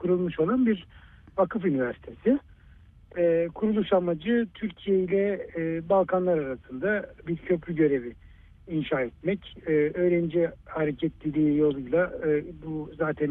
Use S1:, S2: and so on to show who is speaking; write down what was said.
S1: kurulmuş olan bir vakıf üniversitesi. Kuruluş amacı Türkiye ile Balkanlar arasında bir köprü görevi inşa etmek. Öğrenci hareketliliği yoluyla bu zaten